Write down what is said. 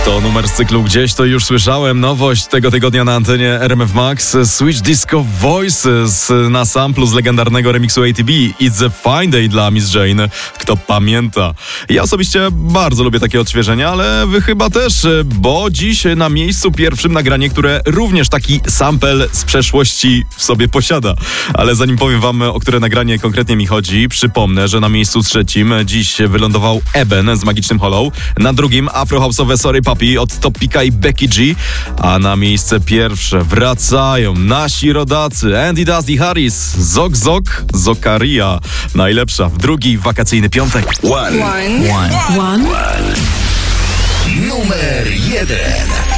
To numer z cyklu Gdzieś to już słyszałem. Nowość tego tygodnia na antenie RMF Max. Switch Disco Voices na samplu z legendarnego remiksu ATB. It's a fine day dla Miss Jane. Kto pamięta. Ja osobiście bardzo lubię takie odświeżenia, ale wy chyba też, bo dziś na miejscu pierwszym nagranie, które również taki sample z przeszłości w sobie posiada. Ale zanim powiem wam, o które nagranie konkretnie mi chodzi, przypomnę, że na miejscu trzecim dziś wylądował Eben z Magicznym Hollow. Na drugim afrohouse'owe Sorry Papi od Topika i Becky G. A na miejsce pierwsze wracają nasi rodacy Andy Dusty Harris, Zok Zok, Zokaria. Najlepsza w drugi wakacyjny piątek. One. Numer 1.